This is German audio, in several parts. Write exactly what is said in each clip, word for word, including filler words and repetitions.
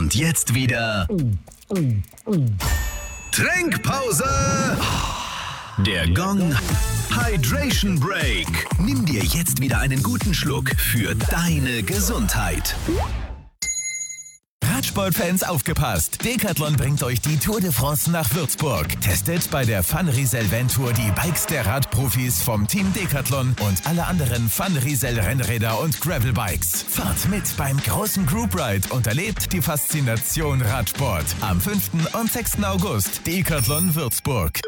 Und jetzt wieder Trinkpause. Der Gong Hydration Break. Nimm dir jetzt wieder einen guten Schluck für deine Gesundheit. Radsportfans aufgepasst! Decathlon bringt euch die Tour de France nach Würzburg. Testet bei der Fun-Riesel Van-Tour die Bikes der Radprofis vom Team Decathlon und alle anderen Fun-Riesel-Rennräder und Gravelbikes. Fahrt mit beim großen Group Ride und erlebt die Faszination Radsport. Am fünften und sechsten August. Decathlon Würzburg.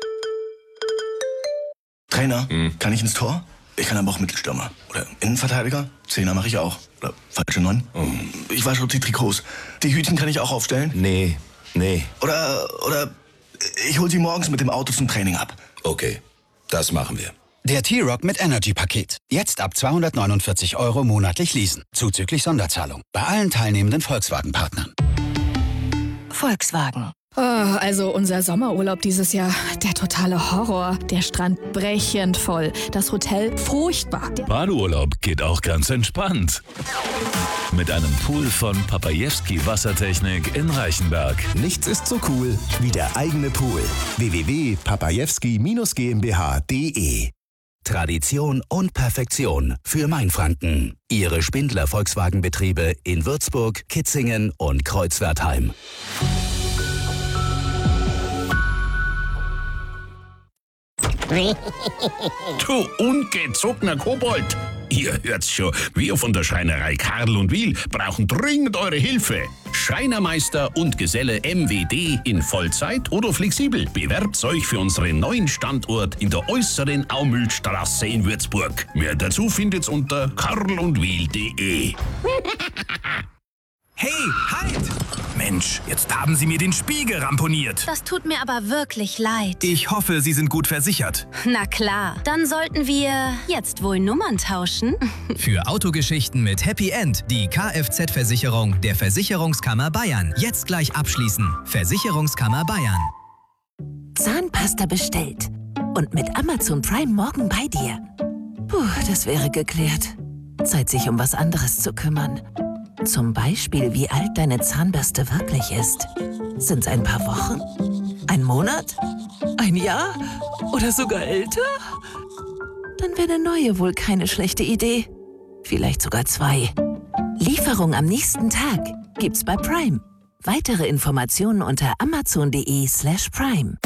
Trainer, hm. kann ich ins Tor? Ich kann aber auch Mittelstürmer. Oder Innenverteidiger? Zehner mache ich auch. Oder falsche Neun? Oh. Ich wasche auch die Trikots. Die Hütchen kann ich auch aufstellen? Nee, nee. Oder, oder ich hol sie morgens mit dem Auto zum Training ab. Okay, das machen wir. Der T-Rock mit Energy-Paket. Jetzt ab zweihundertneunundvierzig Euro monatlich leasen. Zuzüglich Sonderzahlung. Bei allen teilnehmenden Volkswagen-Partnern. Volkswagen. Oh, also unser Sommerurlaub dieses Jahr, der totale Horror. Der Strand brechend voll, das Hotel furchtbar. Badeurlaub geht auch ganz entspannt. Mit einem Pool von Papajewski Wassertechnik in Reichenberg. Nichts ist so cool wie der eigene Pool. w w w punkt papajewski Bindestrich GmbH punkt de Tradition und Perfektion für Mainfranken. Ihre Spindler Volkswagenbetriebe in Würzburg, Kitzingen und Kreuzwertheim. Du ungezogener Kobold! Ihr hört's schon, wir von der Schreinerei Karl und Wiel brauchen dringend eure Hilfe. Schreinermeister und Geselle M W D in Vollzeit oder flexibel. Bewerbt euch für unseren neuen Standort in der äußeren Aumühlstraße in Würzburg. Mehr dazu findet's unter karlundwiel punkt de. Hey, halt! Mensch, jetzt haben Sie mir den Spiegel ramponiert. Das tut mir aber wirklich leid. Ich hoffe, Sie sind gut versichert. Na klar, dann sollten wir jetzt wohl Nummern tauschen. Für Autogeschichten mit Happy End die Kfz-Versicherung der Versicherungskammer Bayern. Jetzt gleich abschließen. Versicherungskammer Bayern. Zahnpasta bestellt. Und mit Amazon Prime morgen bei dir. Puh, das wäre geklärt. Zeit, sich um was anderes zu kümmern. Zum Beispiel, wie alt deine Zahnbürste wirklich ist. Sind's ein paar Wochen? Ein Monat? Ein Jahr? Oder sogar älter? Dann wäre eine neue wohl keine schlechte Idee. Vielleicht sogar zwei. Lieferung am nächsten Tag gibt's bei Prime. Weitere Informationen unter amazon punkt de slash prime.